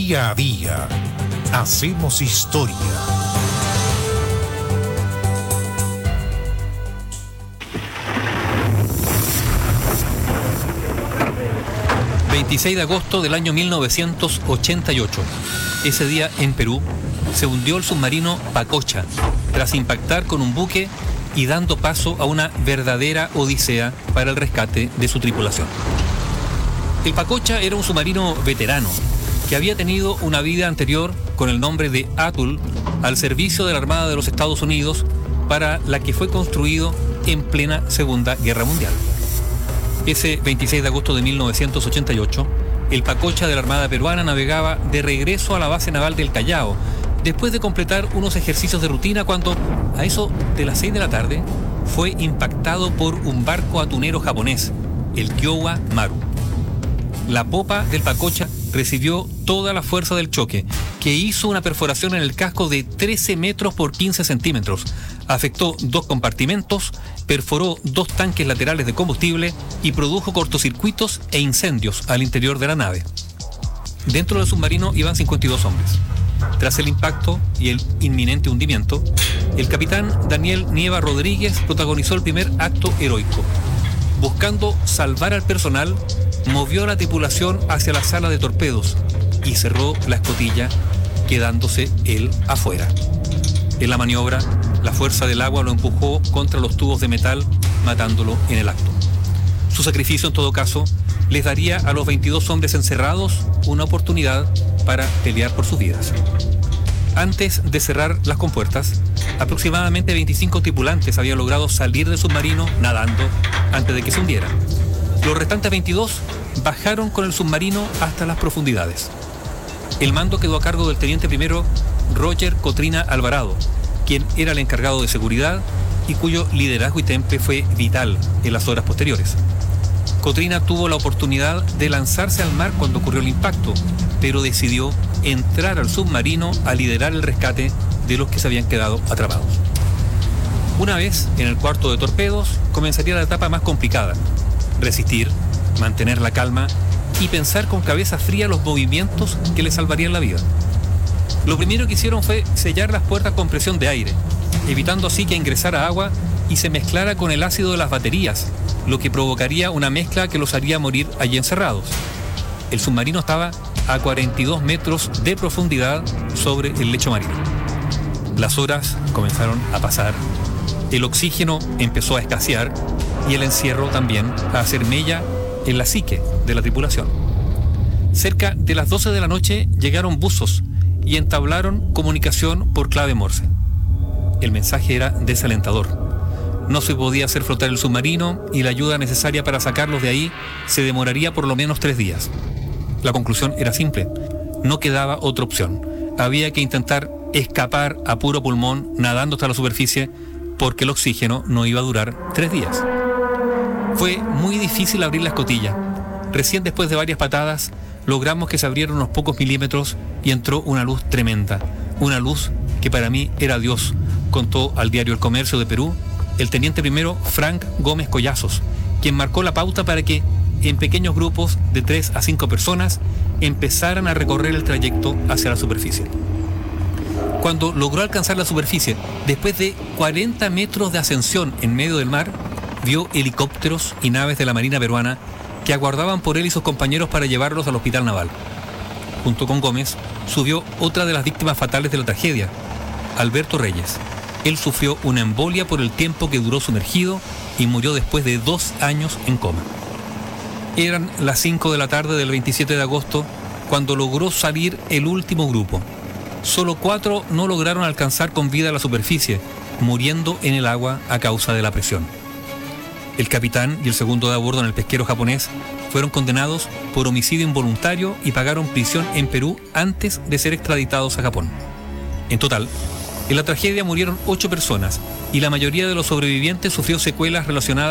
Día a día hacemos historia. ...26 de agosto del año 1988. Ese día en Perú se hundió el submarino Pacocha tras impactar con un buque y dando paso a una verdadera odisea para el rescate de su tripulación. El Pacocha era un submarino veterano que había tenido una vida anterior con el nombre de Atoll al servicio de la Armada de los Estados Unidos, para la que fue construido en plena Segunda Guerra Mundial. Ese 26 de agosto de 1988, el Pacocha de la Armada peruana navegaba de regreso a la base naval del Callao, después de completar unos ejercicios de rutina, cuando, a eso de las 6 de la tarde, fue impactado por un barco atunero japonés, el Kyowa Maru. La popa del Pacocha recibió toda la fuerza del choque, que hizo una perforación en el casco de 13 metros por 15 centímetros, afectó 2 compartimentos, perforó 2 tanques laterales de combustible y produjo cortocircuitos e incendios al interior de la nave. Dentro del submarino iban 52 hombres. Tras el impacto y el inminente hundimiento, el capitán Daniel Nieva Rodríguez protagonizó el primer acto heroico. Buscando salvar al personal, movió a la tripulación hacia la sala de torpedos y cerró la escotilla, quedándose él afuera. En la maniobra, la fuerza del agua lo empujó contra los tubos de metal, matándolo en el acto. Su sacrificio, en todo caso, les daría a los 22 hombres encerrados una oportunidad para pelear por sus vidas. Antes de cerrar las compuertas, aproximadamente 25 tripulantes habían logrado salir del submarino nadando antes de que se hundiera. Los restantes 22 bajaron con el submarino hasta las profundidades. El mando quedó a cargo del teniente primero Roger Cotrina Alvarado, quien era el encargado de seguridad y cuyo liderazgo y temple fue vital en las horas posteriores. Cotrina tuvo la oportunidad de lanzarse al mar cuando ocurrió el impacto, pero decidió entrar al submarino a liderar el rescate de los que se habían quedado atrapados. Una vez en el cuarto de torpedos, comenzaría la etapa más complicada: resistir, mantener la calma y pensar con cabeza fría los movimientos que le salvarían la vida. Lo primero que hicieron fue sellar las puertas con presión de aire, evitando así que ingresara agua y se mezclara con el ácido de las baterías, lo que provocaría una mezcla que los haría morir allí encerrados. El submarino estaba a 42 metros de profundidad sobre el lecho marino. Las horas comenzaron a pasar, el oxígeno empezó a escasear y el encierro también a hacer mella en la psique de la tripulación. Cerca de las 12 de la noche llegaron buzos y entablaron comunicación por clave Morse. El mensaje era desalentador. No se podía hacer flotar el submarino y la ayuda necesaria para sacarlos de ahí se demoraría por lo menos 3 días. La conclusión era simple: no quedaba otra opción. Había que intentar escapar a puro pulmón nadando hasta la superficie, porque el oxígeno no iba a durar 3 días. Fue muy difícil abrir la escotilla. Recién después de varias patadas logramos que se abrieran unos pocos milímetros y entró una luz tremenda, una luz que para mí era Dios, contó al diario El Comercio de Perú el teniente primero Frank Gómez Collazos, quien marcó la pauta para que en pequeños grupos de 3 a 5 personas empezaran a recorrer el trayecto hacia la superficie. Cuando logró alcanzar la superficie, después de 40 metros de ascensión en medio del mar, vio helicópteros y naves de la Marina peruana que aguardaban por él y sus compañeros para llevarlos al hospital naval. Junto con Gómez, subió otra de las víctimas fatales de la tragedia, Alberto Reyes. Él sufrió una embolia por el tiempo que duró sumergido y murió después de 2 años en coma. Eran las 5 de la tarde del 27 de agosto cuando logró salir el último grupo. Solo 4 no lograron alcanzar con vida la superficie, muriendo en el agua a causa de la presión. El capitán y el segundo de a bordo en el pesquero japonés fueron condenados por homicidio involuntario y pagaron prisión en Perú antes de ser extraditados a Japón. En total, en la tragedia murieron 8 personas y la mayoría de los sobrevivientes sufrió secuelas relacionadas